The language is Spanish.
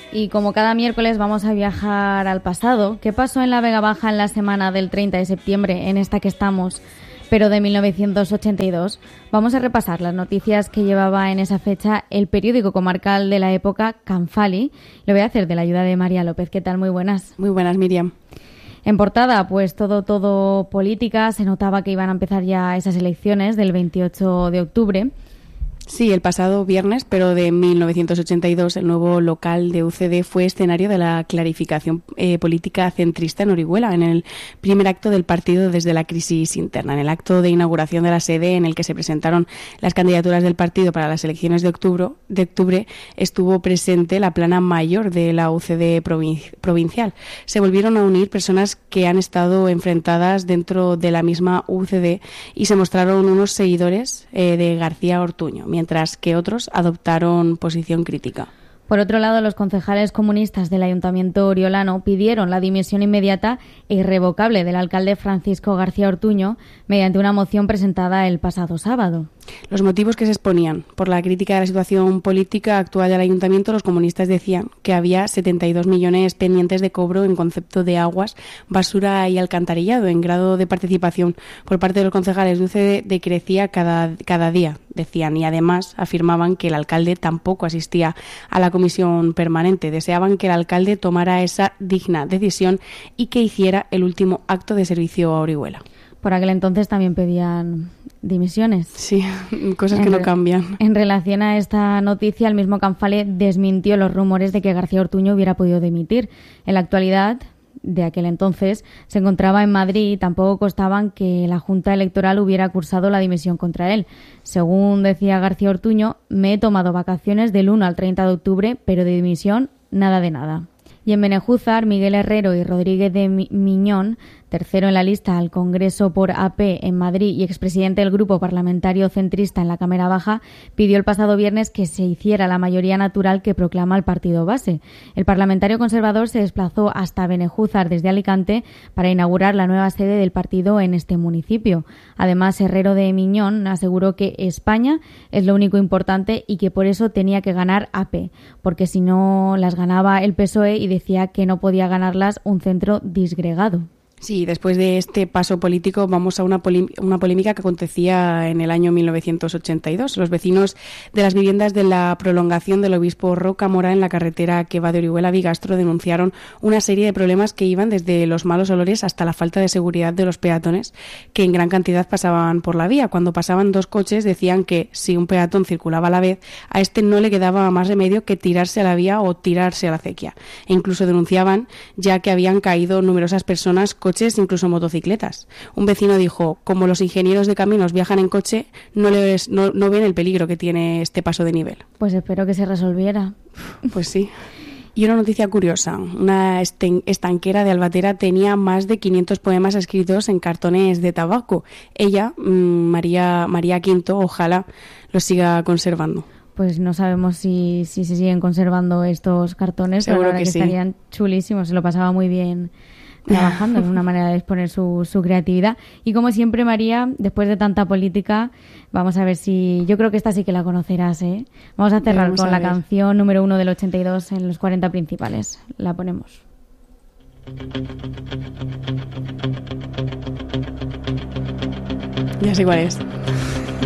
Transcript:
y como cada miércoles vamos a viajar al pasado. ¿Qué pasó en la Vega Baja en la semana del 30 de septiembre, en esta que estamos, pero de 1982? Vamos a repasar las noticias que llevaba en esa fecha el periódico comarcal de la época, Canfali. Lo voy a hacer de la ayuda de María López. ¿Qué tal? Muy buenas. Muy buenas, Miriam. En portada, pues todo política. Se notaba que iban a empezar ya esas elecciones del 28 de octubre. Sí, el pasado viernes, pero de 1982, el nuevo local de UCD fue escenario de la clarificación política centrista en Orihuela, en el primer acto del partido desde la crisis interna. En el acto de inauguración de la sede, en el que se presentaron las candidaturas del partido para las elecciones de octubre, estuvo presente la plana mayor de la UCD provincial. Se volvieron a unir personas que han estado enfrentadas dentro de la misma UCD y se mostraron unos seguidores de García Ortuño, mientras que otros adoptaron posición crítica. Por otro lado, los concejales comunistas del Ayuntamiento oriolano pidieron la dimisión inmediata e irrevocable del alcalde Francisco García Ortuño mediante una moción presentada el pasado sábado. Los motivos que se exponían por la crítica de la situación política actual del Ayuntamiento, los comunistas decían que había 72 millones pendientes de cobro en concepto de aguas, basura y alcantarillado. En grado de participación por parte de los concejales de UCD decrecía cada día, decían, y además afirmaban que el alcalde tampoco asistía a la comisión permanente. Deseaban que el alcalde tomara esa digna decisión y que hiciera el último acto de servicio a Orihuela. Por aquel entonces también pedían dimisiones. Sí, cosas que no cambian. En relación a esta noticia, el mismo Canfale desmintió los rumores de que García Ortuño hubiera podido dimitir. En la actualidad, de aquel entonces, se encontraba en Madrid y tampoco constaban que la Junta Electoral hubiera cursado la dimisión contra él. Según decía García Ortuño, me he tomado vacaciones del 1 al 30 de octubre, pero de dimisión, nada de nada. Y en Benejúzar, Miguel Herrero y Rodríguez de Miñón, tercero en la lista al Congreso por AP en Madrid y expresidente del Grupo Parlamentario Centrista en la Cámara Baja, pidió el pasado viernes que se hiciera la mayoría natural que proclama el partido base. El parlamentario conservador se desplazó hasta Benejúzar desde Alicante para inaugurar la nueva sede del partido en este municipio. Además, Herrero de Miñón aseguró que España es lo único importante y que por eso tenía que ganar AP, porque si no las ganaba el PSOE, y decía que no podía ganarlas un centro disgregado. Sí, después de este paso político vamos a una polémica que acontecía en el año 1982. Los vecinos de las viviendas de la prolongación del obispo Roca Mora en la carretera que va de Orihuela a Bigastro denunciaron una serie de problemas que iban desde los malos olores hasta la falta de seguridad de los peatones que en gran cantidad pasaban por la vía. Cuando pasaban dos coches decían que si un peatón circulaba a la vez, a este no le quedaba más remedio que tirarse a la vía o tirarse a la acequia. E incluso denunciaban ya que habían caído numerosas personas, coches, incluso motocicletas. Un vecino dijo, como los ingenieros de caminos viajan en coche, no ven el peligro que tiene este paso de nivel. Pues espero que se resolviera. Pues sí. Y una noticia curiosa, una estanquera de Albatera tenía más de 500 poemas escritos en cartones de tabaco. Ella, María Quinto, ojalá los siga conservando. Pues no sabemos si se siguen conservando estos cartones. Seguro pero que sí. Estarían chulísimos, se lo pasaba muy bien trabajando, es una manera de exponer su creatividad. Y como siempre, María, después de tanta política, vamos a ver si... Yo creo que esta sí que la conocerás, ¿eh? Vamos a cerrar con la canción número 1 del 82 en los 40 principales. La ponemos. Ya sé cuál es.